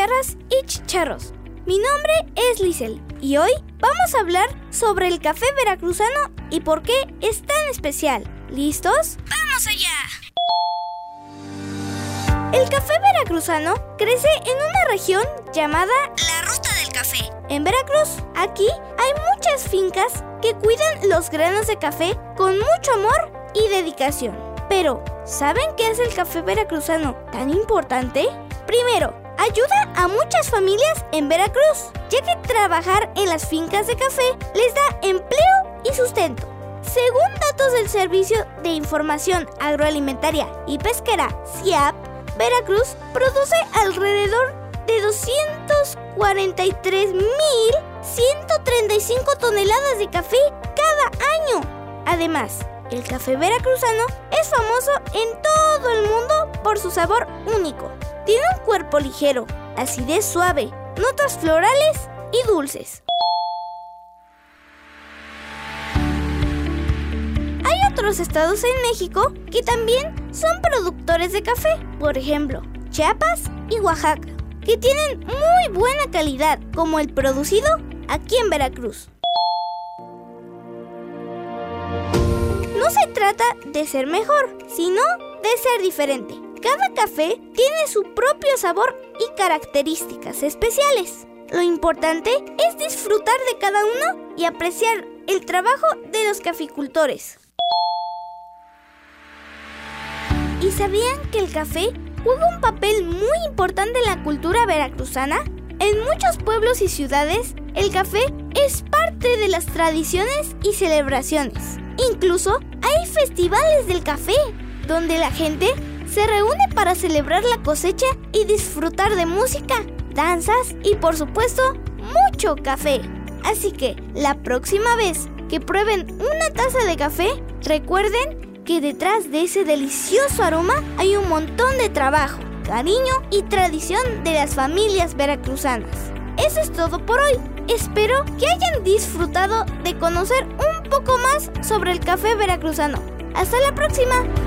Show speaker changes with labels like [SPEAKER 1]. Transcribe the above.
[SPEAKER 1] chicharras y chicharros. Mi nombre es Lisel y hoy vamos a hablar sobre el café veracruzano y por qué es tan especial. ¿Listos? ¡Vamos allá! El café veracruzano crece en una región llamada la Ruta del Café, en Veracruz. Aquí hay muchas fincas que cuidan los granos de café con mucho amor y dedicación. Pero, ¿saben qué es el café veracruzano tan importante? Primero, ayuda a muchas familias en Veracruz, ya que trabajar en las fincas de café les da empleo y sustento. Según datos del Servicio de Información Agroalimentaria y Pesquera, SIAP, Veracruz produce alrededor de 243,135 toneladas de café cada año. Además, el café veracruzano es famoso en todo el mundo por su sabor único. Tiene un cuerpo ligero, acidez suave, notas florales y dulces. Hay otros estados en México que también son productores de café, por ejemplo, Chiapas y Oaxaca, que tienen muy buena calidad, como el producido aquí en Veracruz. No se trata de ser mejor, sino de ser diferente. Cada café tiene su propio sabor y características especiales. Lo importante es disfrutar de cada uno y apreciar el trabajo de los caficultores. ¿Y sabían que el café juega un papel muy importante en la cultura veracruzana? En muchos pueblos y ciudades, el café es parte de las tradiciones y celebraciones. Incluso hay festivales del café, donde la gente se reúne para celebrar la cosecha y disfrutar de música, danzas y, por supuesto, mucho café. Así que, la próxima vez que prueben una taza de café, recuerden que detrás de ese delicioso aroma hay un montón de trabajo, cariño y tradición de las familias veracruzanas. Eso es todo por hoy. Espero que hayan disfrutado de conocer un poco más sobre el café veracruzano. ¡Hasta la próxima!